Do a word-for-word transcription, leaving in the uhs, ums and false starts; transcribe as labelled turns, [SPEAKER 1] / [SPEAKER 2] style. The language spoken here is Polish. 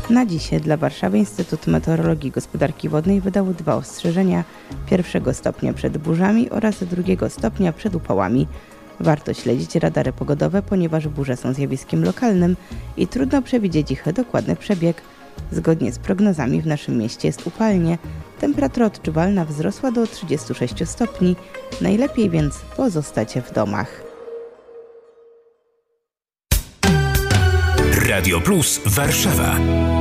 [SPEAKER 1] Na dzisiaj dla Warszawy Instytut Meteorologii i Gospodarki Wodnej wydał dwa ostrzeżenia pierwszego stopnia przed burzami oraz drugiego stopnia przed upałami. Warto śledzić radary pogodowe, ponieważ burze są zjawiskiem lokalnym i trudno przewidzieć ich dokładny przebieg. Zgodnie z prognozami w naszym mieście jest upalnie. Temperatura odczuwalna wzrosła do trzydziestu sześciu stopni. Najlepiej więc pozostać w domach.
[SPEAKER 2] Radio Plus Warszawa.